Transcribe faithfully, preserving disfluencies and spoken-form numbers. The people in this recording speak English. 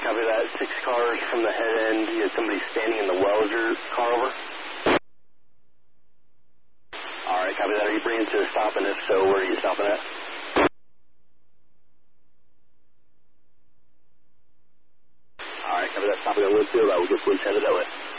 copy that. Six cars from the head end. You had somebody standing in the well. Is your car over? All right, copy that. Are you bringing to a stop? And if so, where are you stopping at? All right, copy that. Stopping at Winfield. I will get police headed that way.